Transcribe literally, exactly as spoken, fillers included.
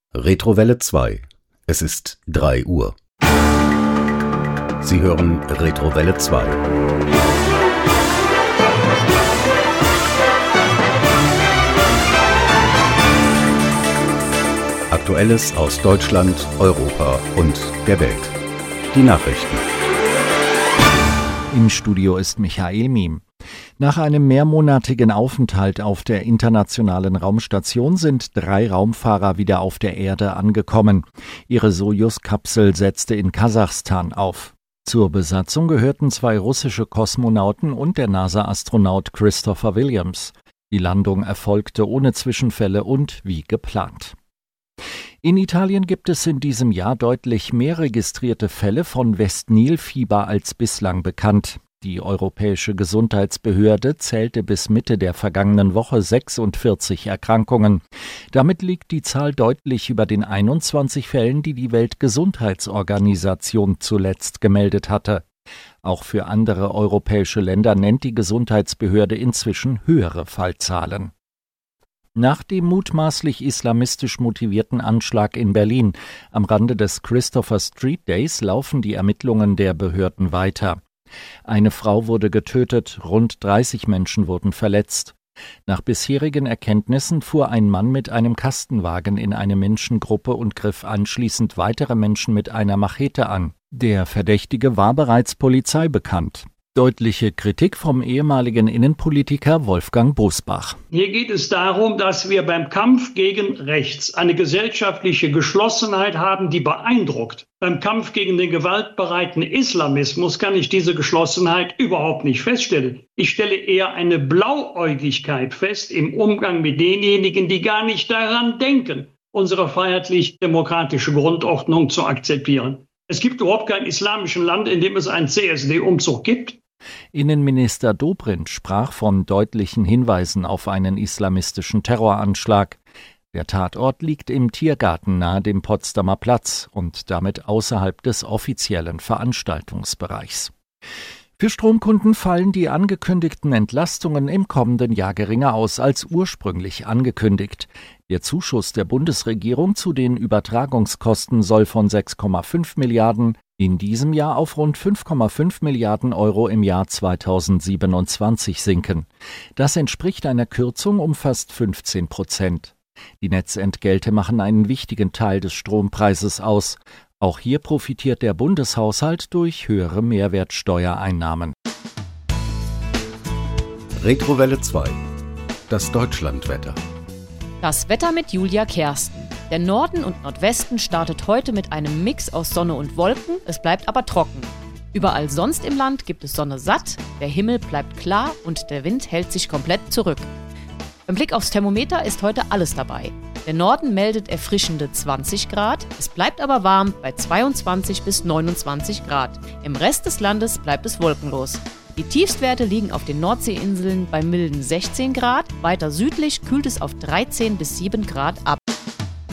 Retrowelle zwei. Es ist drei Uhr. Sie hören Retrowelle zwei. Aktuelles aus Deutschland, Europa und der Welt. Die Nachrichten. Im Studio ist Michael Miem. Nach einem mehrmonatigen Aufenthalt auf der internationalen Raumstation sind drei Raumfahrer wieder auf der Erde angekommen. Ihre Sojus-Kapsel setzte in Kasachstan auf. Zur Besatzung gehörten zwei russische Kosmonauten und der NASA-Astronaut Christopher Williams. Die Landung erfolgte ohne Zwischenfälle und wie geplant. In Italien gibt es in diesem Jahr deutlich mehr registrierte Fälle von West-Nil-Fieber als bislang bekannt. Die Europäische Gesundheitsbehörde zählte bis Mitte der vergangenen Woche sechsundvierzig Erkrankungen. Damit liegt die Zahl deutlich über den einundzwanzig Fällen, die die Weltgesundheitsorganisation zuletzt gemeldet hatte. Auch für andere europäische Länder nennt die Gesundheitsbehörde inzwischen höhere Fallzahlen. Nach dem mutmaßlich islamistisch motivierten Anschlag in Berlin am Rande des Christopher Street Days laufen die Ermittlungen der Behörden weiter. Eine Frau wurde getötet, rund dreißig Menschen wurden verletzt. Nach bisherigen Erkenntnissen fuhr ein Mann mit einem Kastenwagen in eine Menschengruppe und griff anschließend weitere Menschen mit einer Machete an. Der Verdächtige war bereits Polizei bekannt. Deutliche Kritik vom ehemaligen Innenpolitiker Wolfgang Bosbach. Hier geht es darum, dass wir beim Kampf gegen rechts eine gesellschaftliche Geschlossenheit haben, die beeindruckt. Beim Kampf gegen den gewaltbereiten Islamismus kann ich diese Geschlossenheit überhaupt nicht feststellen. Ich stelle eher eine Blauäugigkeit fest im Umgang mit denjenigen, die gar nicht daran denken, unsere freiheitlich-demokratische Grundordnung zu akzeptieren. Es gibt überhaupt kein islamisches Land, in dem es einen C S D-Umzug gibt. Innenminister Dobrindt sprach von deutlichen Hinweisen auf einen islamistischen Terroranschlag. Der Tatort liegt im Tiergarten nahe dem Potsdamer Platz und damit außerhalb des offiziellen Veranstaltungsbereichs. Für Stromkunden fallen die angekündigten Entlastungen im kommenden Jahr geringer aus als ursprünglich angekündigt. Der Zuschuss der Bundesregierung zu den Übertragungskosten soll von sechs Komma fünf Milliarden in diesem Jahr auf rund fünf Komma fünf Milliarden Euro im Jahr zweitausendsiebenundzwanzig sinken. Das entspricht einer Kürzung um fast fünfzehn Prozent. Die Netzentgelte machen einen wichtigen Teil des Strompreises aus. Auch hier profitiert der Bundeshaushalt durch höhere Mehrwertsteuereinnahmen. Retrowelle zwei. Das Deutschlandwetter. Das Wetter mit Julia Kersten. Der Norden und Nordwesten startet heute mit einem Mix aus Sonne und Wolken, es bleibt aber trocken. Überall sonst im Land gibt es Sonne satt, der Himmel bleibt klar und der Wind hält sich komplett zurück. Beim Blick aufs Thermometer ist heute alles dabei. Der Norden meldet erfrischende zwanzig Grad, es bleibt aber warm bei zweiundzwanzig bis neunundzwanzig Grad. Im Rest des Landes bleibt es wolkenlos. Die Tiefstwerte liegen auf den Nordseeinseln bei milden sechzehn Grad, weiter südlich kühlt es auf dreizehn bis sieben Grad ab.